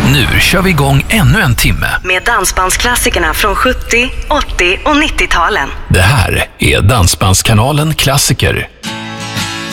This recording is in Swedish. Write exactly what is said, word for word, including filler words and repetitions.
Nu kör vi igång ännu en timme med dansbandsklassikerna från sjuttio, åttio och nittio-talen. Det här är Dansbandskanalen Klassiker.